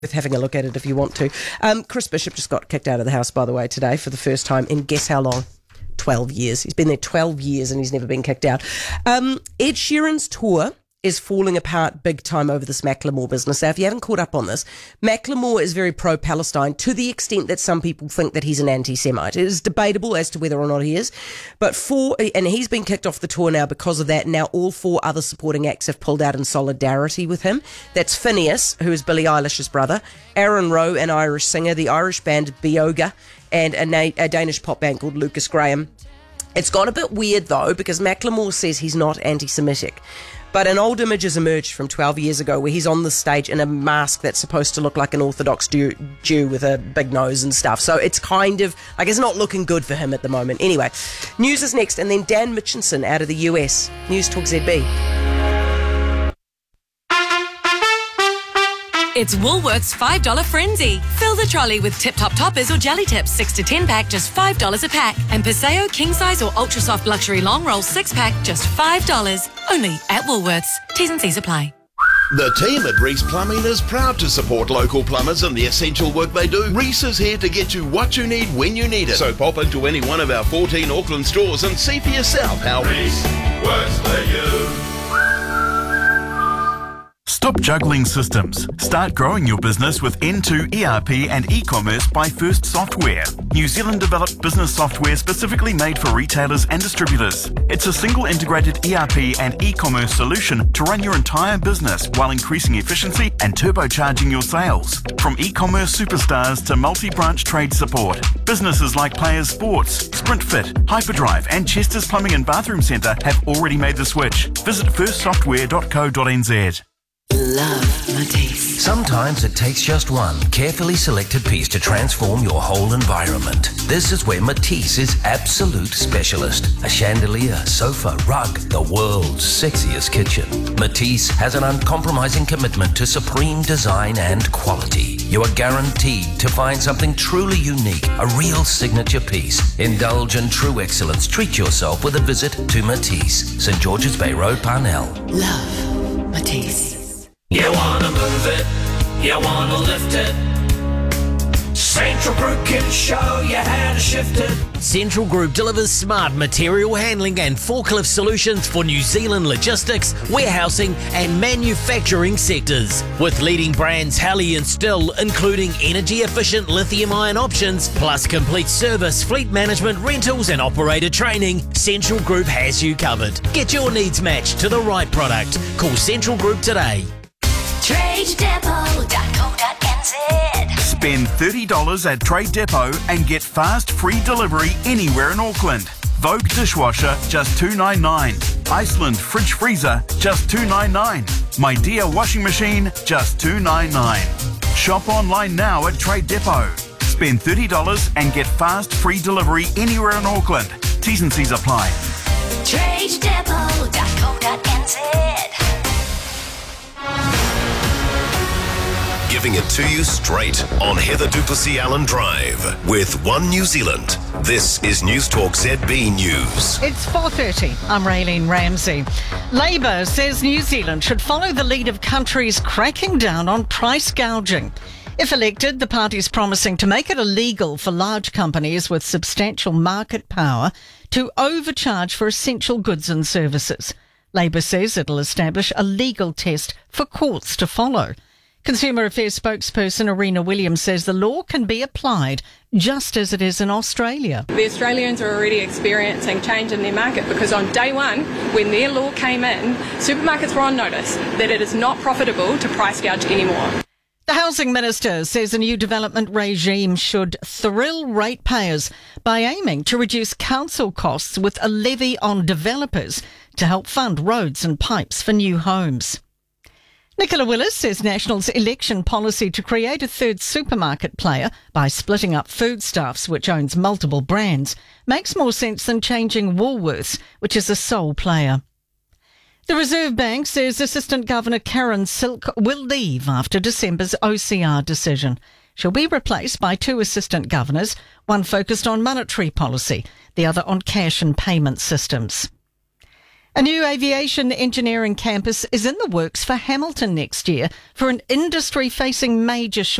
Worth having a look at it if you want to. Chris Bishop just got kicked out of the house, by the way, today for the first time in guess how long? 12 years. He's been there 12 years and he's never been kicked out. Ed Sheeran's tour is falling apart big time over this Macklemore business. Now, if you haven't caught up on this, Macklemore is very pro-Palestine to the extent that some people think that he's an anti-Semite. It is debatable as to whether or not he is, but and he's been kicked off the tour now because of that. Now all 4 other supporting acts have pulled out in solidarity with him. That's Phineas, who is Billie Eilish's brother, Aaron Rowe, an Irish singer, the Irish band Bioga, and a Danish pop band called Lucas Graham. It's got a bit weird though, because Macklemore says he's not anti-Semitic. But an old image has emerged from 12 years ago where he's on the stage in a mask that's supposed to look like an Orthodox Jew with a big nose and stuff. So it's kind of, like, it's not looking good for him at the moment. Anyway, news is next, and then Dan Mitchinson out of the US. News Talk ZB. It's Woolworths $5 Frenzy. Fill the trolley with Tip Top Toppers or Jelly Tips 6 to 10 pack, just $5 a pack. And Paseo King Size or Ultra Soft Luxury Long Roll 6 pack, just $5. Only at Woolworths. T's and C's apply. The team at Reese Plumbing is proud to support local plumbers and the essential work they do. Reese is here to get you what you need when you need it. So pop into any one of our 14 Auckland stores and see for yourself how Reese works for you. Stop juggling systems. Start growing your business with N2 ERP and e-commerce by First Software. New Zealand developed business software specifically made for retailers and distributors. It's a single integrated ERP and e-commerce solution to run your entire business while increasing efficiency and turbocharging your sales. From e-commerce superstars to multi-branch trade support, businesses like Players Sports, SprintFit, Hyperdrive and Chester's Plumbing and Bathroom Centre have already made the switch. Visit firstsoftware.co.nz. Love Matisse. Sometimes it takes just one carefully selected piece to transform your whole environment. This is where Matisse is absolute specialist. A chandelier, sofa, rug, the world's sexiest kitchen. Matisse has an uncompromising commitment to supreme design and quality. You are guaranteed to find something truly unique, a real signature piece. Indulge in true excellence. Treat yourself with a visit to Matisse, St. George's Bay Road, Parnell. Love Matisse. You wanna move it, you wanna lift it. Central Group can show you how to shift it. Central Group delivers smart material handling and forklift solutions for New Zealand logistics, warehousing and manufacturing sectors. With leading brands Halley and Still, including energy-efficient lithium-ion options, plus complete service, fleet management, rentals and operator training, Central Group has you covered. Get your needs matched to the right product. Call Central Group today. TradeDepot.co.nz. Spend $30 at Trade Depot and get fast free delivery anywhere in Auckland. Vogue dishwasher, just $2.99. Iceland fridge freezer, just $2.99. My Dear washing machine, just $2.99. Shop online now at Trade Depot. Spend $30 and get fast free delivery anywhere in Auckland. T's and C's apply. TradeDepot.co.nz. Giving it to you straight on Heather Duplessis Allen Drive with One New Zealand. This is News Talk ZB News. It's 4:30. I'm Raylene Ramsey. Labour says New Zealand should follow the lead of countries cracking down on price gouging. If elected, the party's promising to make it illegal for large companies with substantial market power to overcharge for essential goods and services. Labour says it'll establish a legal test for courts to follow. Consumer Affairs spokesperson Arena Williams says the law can be applied just as it is in Australia. The Australians are already experiencing change in their market because on day one, when their law came in, supermarkets were on notice that it is not profitable to price gouge anymore. The Housing Minister says a new development regime should thrill ratepayers by aiming to reduce council costs with a levy on developers to help fund roads and pipes for new homes. Nicola Willis says National's election policy to create a third supermarket player by splitting up Foodstuffs, which owns multiple brands, makes more sense than changing Woolworths, which is a sole player. The Reserve Bank says Assistant Governor Karen Silk will leave after December's OCR decision. She'll be replaced by 2 assistant governors, one focused on monetary policy, the other on cash and payment systems. A new aviation engineering campus is in the works for Hamilton next year for an industry facing major